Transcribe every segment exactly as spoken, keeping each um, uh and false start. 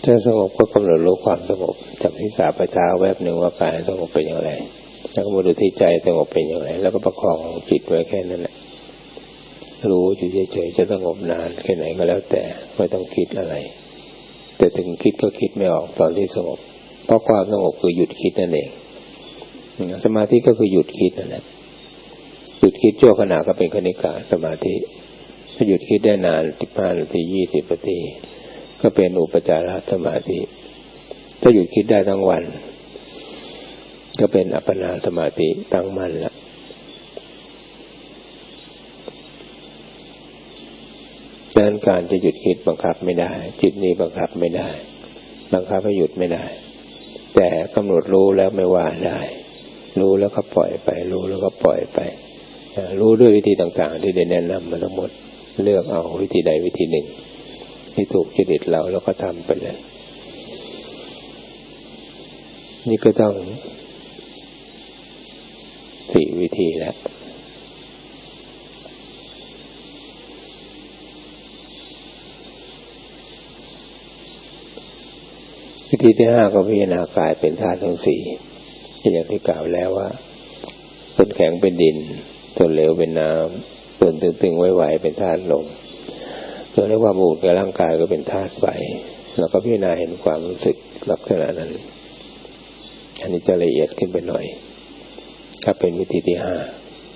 ถ้าสงบก็กำหนดรู้ความสงบจับศีรษะไปเท้าแวบหนึ่งว่ากายสงบเป็นอย่างไรแล้วก็มาดูที่ใจสงบเป็นอย่างไรแล้วก็ประคองจิตไว้แค่นั้นแหละรู้อยู่เฉยๆจะสงบนานแค่ไหนก็แล้วแต่ไม่ต้องคิดอะไรแต่ถึงคิดก็คิดไม่ออกตอนที่สงบเพราะความสงบคือหยุดคิดนั่นเองสมาธิก็คือหยุดคิดนั่นแหละหยุดคิดชั่วขณะก็เป็นคณิกะสมาธิถ้าหยุดคิดได้นานสิบห้านาทียี่สิบนาทีก็เป็นอุปจารสมาธิถ้าหยุดคิดได้ทั้งวันก็เป็นอัปปนาสมาธิตั้งมั่นละดังนั้นการจะหยุดคิดบังคับไม่ได้จิตนี้บังคับไม่ได้บังคับให้หยุดไม่ได้แต่กำหนดรู้แล้วไม่ว่าได้รู้แล้วก็ปล่อยไปรู้แล้วก็ปล่อยไปรู้ด้วยวิธีต่างๆที่ได้แนะนำมาทั้งหมดเลือกเอาวิธีใดวิธีหนึ่งที่ถูกจริตเราแล้วก็ทำไปเลยนี่ก็ต้องสี่วิธีแล้ววิธีที่ห้าก็พิจารณากายเป็นธาตุทั้งสี่อย่างที่กล่าวแล้วว่าส่วนแข็งเป็นดินส่วนเหลวเป็นน้ำส่วนตึงๆไหวๆเป็นธาตุลมส่วนเรียกว่าบูดกับร่างกายก็เป็นธาตุไฟแล้วก็พิจารณาเห็นความรู้สึกลักษณะนั้นอันนี้จะละเอียดขึ้นไปหน่อยถ้าเป็นวิธีที่ห้า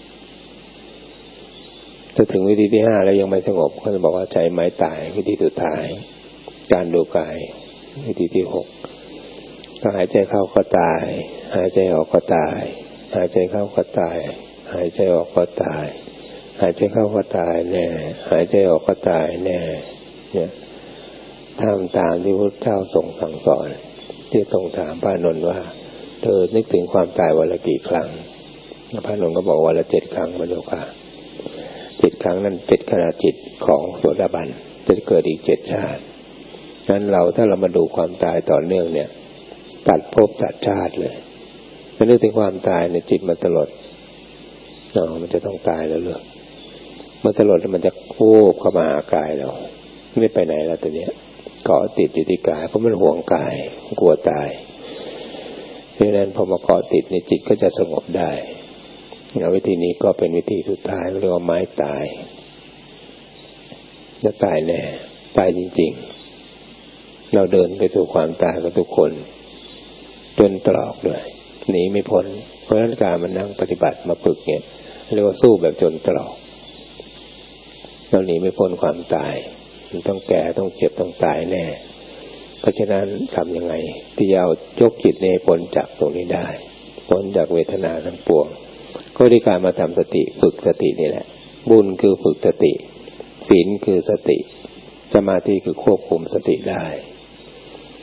ถ้าถึงวิธีที่ห้าแล้วยังไม่สงบก็จะบอกว่าใจไม้ตายวิธีสุดท้ายการดูกายวิธีที่หกก็หายใจเข้าก็ตายหายใจออกก็ตายหายใจเข้าก็ตายหายใจออกก็ตายหายใจเข้าก็ตายแน่หายใจออกก็ตายแน่เนี่ยทำตามที่พระเจ้าทรงสั่งสอนที่ทรงถามพระอานนท์ว่าเธอนึกถึงความตายวันละกี่ครั้งพระอานนท์ก็บอกวันละเจ็ดครั้งพระเจ้าค่ะเจ็ดครั้งนั้นเจ็ดขณะจิตของโสดาบันจะเกิดอีกเจ็ดชาตินั้นเราถ้าเรามาดูความตายต่อเนื่องเนี่ยตัดภพตัดชาติเลยถ้านึกถึงความตายเนี่ยจิตมันตลดอ๋อมันจะต้องตายแล้วเลยมันตลดแล้วมันจะโค้บเข้ามาหากายเราไม่ไปไหนแล้วตัวเนี้ยเกาะติดอยู่ที่กายเพราะมันห่วงกายกลัวตายเพราะฉะนั้นพอมาเกาะติดในจิตก็จะสงบได้วิธีนี้ก็เป็นวิธีสุดท้ายเรียกว่าไม้ตายจะตายแน่ตายจริงๆเราเดินไปสู่ความตายกับทุกคนจนตรอกด้วยหนีไม่พ้นเพราะฉะนั้นการมันนั่งปฏิบัติมาฝึกเนี่ยเรียกว่าสู้แบบจนตรอกเราหนีไม่พ้นความตายมันต้องแก่ต้องเจ็บต้องตายแน่เพราะฉะนั้นทำยังไงที่จะเอายกจิตในพ้นจากตรงนี้ได้พ้นจากเวทนาทั้งปวงก็ด้วยการมาทำสติฝึกสตินี่แหละบุญคือฝึกสติศีลคือสติสมาธิคือควบคุมสติได้